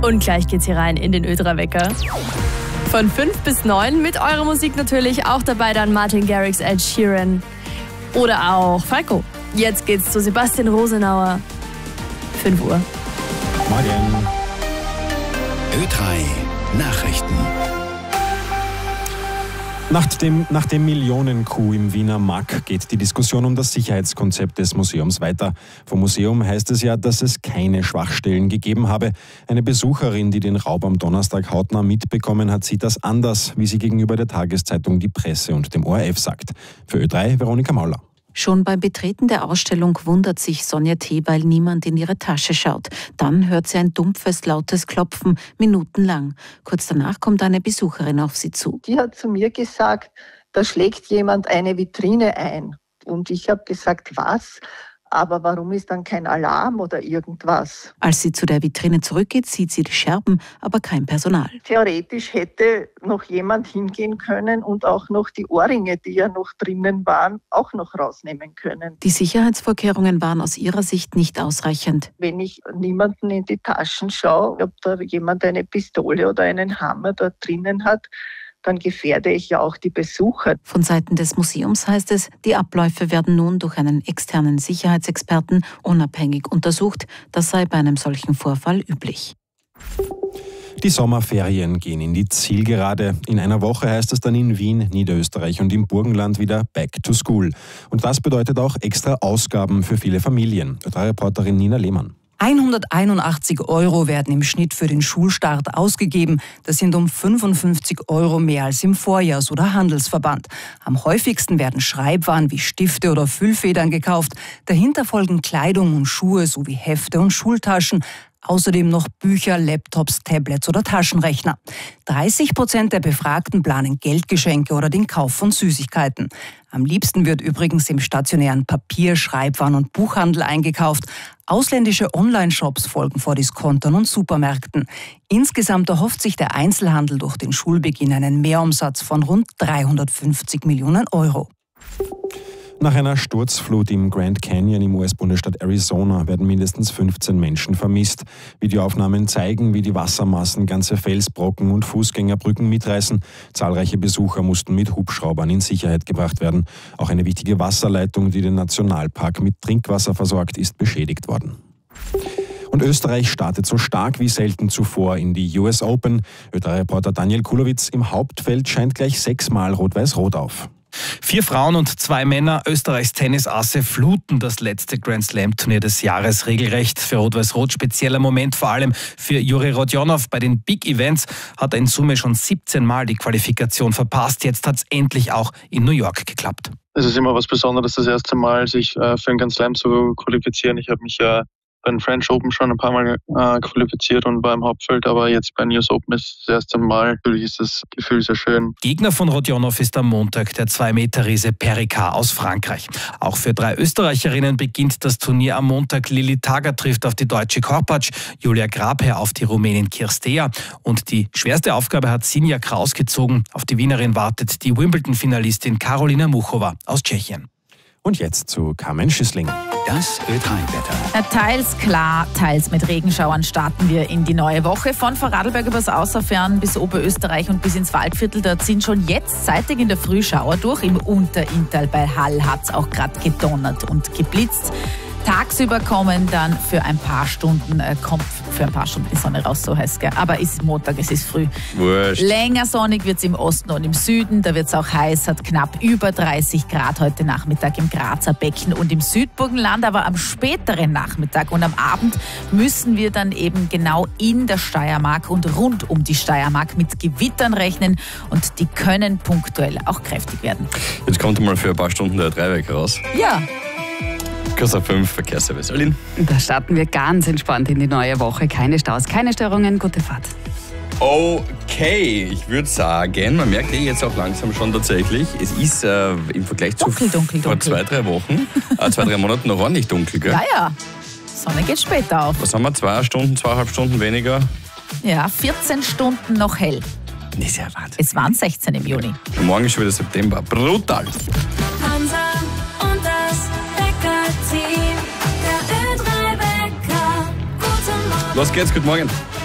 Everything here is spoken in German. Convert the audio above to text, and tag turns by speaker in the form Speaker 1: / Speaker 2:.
Speaker 1: Und gleich geht's hier rein in den Ö3-Wecker. Von 5 bis 9 mit eurer Musik natürlich. Auch dabei dann Martin Garrix, Ed Sheeran oder auch Falco. Jetzt geht's zu Sebastian Rosenauer. 5 Uhr.
Speaker 2: Morgen.
Speaker 3: Ö3 Nachrichten.
Speaker 2: Nach dem Millionen-Coup im Wiener Mack geht die Diskussion um das Sicherheitskonzept des Museums weiter. Vom Museum heißt es ja, dass es keine Schwachstellen gegeben habe. Eine Besucherin, die den Raub am Donnerstag hautnah mitbekommen hat, sieht das anders, wie sie gegenüber der Tageszeitung Die Presse und dem ORF sagt. Für Ö3 Veronika Mauler.
Speaker 4: Schon beim Betreten der Ausstellung wundert sich Sonja T., weil niemand in ihre Tasche schaut. Dann hört sie ein dumpfes, lautes Klopfen, minutenlang. Kurz danach kommt eine Besucherin auf sie zu.
Speaker 5: Die hat zu mir gesagt, da schlägt jemand eine Vitrine ein. Und ich habe gesagt, was? Aber warum ist dann kein Alarm oder irgendwas?
Speaker 4: Als sie zu der Vitrine zurückgeht, sieht sie die Scherben, aber kein Personal.
Speaker 5: Theoretisch hätte noch jemand hingehen können und auch noch die Ohrringe, die ja noch drinnen waren, auch noch rausnehmen können.
Speaker 4: Die Sicherheitsvorkehrungen waren aus ihrer Sicht nicht ausreichend.
Speaker 5: Wenn ich niemanden in die Taschen schaue, ob da jemand eine Pistole oder einen Hammer da drinnen hat, dann gefährde ich ja auch die Besucher.
Speaker 4: Von Seiten des Museums heißt es, die Abläufe werden nun durch einen externen Sicherheitsexperten unabhängig untersucht. Das sei bei einem solchen Vorfall üblich.
Speaker 2: Die Sommerferien gehen in die Zielgerade. In einer Woche heißt es dann in Wien, Niederösterreich und im Burgenland wieder Back to School. Und das bedeutet auch extra Ausgaben für viele Familien. Reporterin Nina Lehmann.
Speaker 6: 181 € werden im Schnitt für den Schulstart ausgegeben. Das sind um 55 € mehr als im Vorjahrs- oder Handelsverband. Am häufigsten werden Schreibwaren wie Stifte oder Füllfedern gekauft. Dahinter folgen Kleidung und Schuhe sowie Hefte und Schultaschen. Außerdem noch Bücher, Laptops, Tablets oder Taschenrechner. 30% der Befragten planen Geldgeschenke oder den Kauf von Süßigkeiten. Am liebsten wird übrigens im stationären Papier-, Schreibwaren- und Buchhandel eingekauft. Ausländische Online-Shops folgen vor Diskontern und Supermärkten. Insgesamt erhofft sich der Einzelhandel durch den Schulbeginn einen Mehrumsatz von rund 350 Millionen €.
Speaker 2: Nach einer Sturzflut im Grand Canyon im US-Bundesstaat Arizona werden mindestens 15 Menschen vermisst. Videoaufnahmen zeigen, wie die Wassermassen ganze Felsbrocken und Fußgängerbrücken mitreißen. Zahlreiche Besucher mussten mit Hubschraubern in Sicherheit gebracht werden. Auch eine wichtige Wasserleitung, die den Nationalpark mit Trinkwasser versorgt, ist beschädigt worden. Und Österreich startet so stark wie selten zuvor in die US Open. Ö3-Reporter Daniel Kulowitz: Im Hauptfeld scheint gleich 6-mal Rot-Weiß-Rot auf.
Speaker 7: 4 Frauen und 2 Männer, Österreichs Tennisasse, fluten das letzte Grand-Slam-Turnier des Jahres regelrecht. Für Rot-Weiß-Rot spezieller Moment, vor allem für Juri Rodionov. Bei den Big Events hat er in Summe schon 17 Mal die Qualifikation verpasst. Jetzt hat es endlich auch in New York geklappt.
Speaker 8: Es ist immer was Besonderes, das erste Mal sich für einen Grand Slam zu qualifizieren. Ich habe mich ja bei den French Open schon ein paar Mal qualifiziert und war im Hauptfeld, aber jetzt bei den US Open ist das erste Mal. Natürlich ist das Gefühl sehr schön.
Speaker 7: Gegner von Rodionov ist am Montag der 2-Meter-Riese Perricard aus Frankreich. Auch für 3 Österreicherinnen beginnt das Turnier am Montag. Lili Tager trifft auf die deutsche Korpatsch, Julia Grabherr auf die Rumänin Kirstea und die schwerste Aufgabe hat Sinja Kraus gezogen. Auf die Wienerin wartet die Wimbledon-Finalistin Karolina Muchova aus Tschechien.
Speaker 2: Und jetzt zu Carmen Schüssling.
Speaker 3: Das Ö3-Wetter.
Speaker 1: Teils klar, teils mit Regenschauern starten wir in die neue Woche. Von Vorarlberg übers Außerfern bis Oberösterreich und bis ins Waldviertel. Dort sind schon jetzt zeitig in der Früh Schauer durch. Im Unterinntal bei Hall hat es auch gerade gedonnert und geblitzt. Tagsüber kommen dann für ein paar Stunden die Sonne raus, so heißt es. Aber es ist Montag, es ist früh.
Speaker 9: Wurscht.
Speaker 1: Länger sonnig wird es im Osten und im Süden. Da wird es auch heiß, hat knapp über 30 Grad heute Nachmittag im Grazer Becken und im Südburgenland. Aber am späteren Nachmittag und am Abend müssen wir dann eben genau in der Steiermark und rund um die Steiermark mit Gewittern rechnen. Und die können punktuell auch kräftig werden.
Speaker 9: Jetzt kommt mal für ein paar Stunden der Ö3-Wecker raus.
Speaker 1: Ja.
Speaker 9: Kurs 5 Verkehrsservice. Aline?
Speaker 6: Da starten wir ganz entspannt in die neue Woche. Keine Staus, keine Störungen, gute Fahrt.
Speaker 9: Okay, ich würde sagen, man merkt jetzt auch langsam schon tatsächlich, es ist im Vergleich zu vor 2-3 Wochen, 2-3 Monaten noch ordentlich dunkel, gell?
Speaker 1: Ja. Sonne geht später auf.
Speaker 9: Was haben wir, 2,5 Stunden weniger?
Speaker 1: Ja, 14 Stunden noch hell.
Speaker 9: Das ist ja Wahnsinn.
Speaker 1: Es waren 16 im Juni.
Speaker 9: Morgen ist schon wieder September. Brutal.
Speaker 10: Hansa und das Wecker-Team. Der Ö3-Wecker. Guten Morgen.
Speaker 9: Los geht's, guten Morgen.